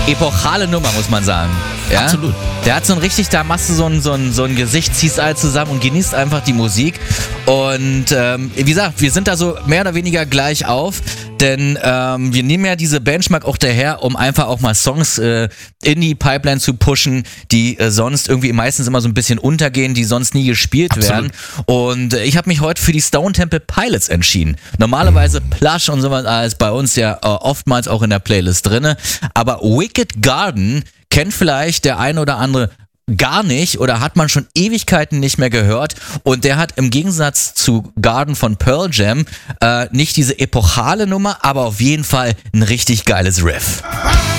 epochale Nummer, muss man sagen. Ja? Absolut. Der hat so ein richtig, da machst du so ein Gesicht, ziehst alles zusammen und genießt einfach die Musik. Und wie gesagt, wir sind da so mehr oder weniger gleich auf, denn wir nehmen ja diese Benchmark auch daher, um einfach auch mal Songs in die Pipeline zu pushen, die sonst irgendwie meistens immer so ein bisschen untergehen, die sonst nie gespielt werden. Und ich habe mich heute für die Stone Temple Pilots entschieden. Normalerweise Plush und sowas alles bei uns ja oftmals auch in der Playlist drinne, aber Wicked Garden kennt vielleicht der ein oder andere gar nicht oder hat man schon Ewigkeiten nicht mehr gehört, und der hat im Gegensatz zu Garden von Pearl Jam nicht diese epochale Nummer, aber auf jeden Fall ein richtig geiles Riff.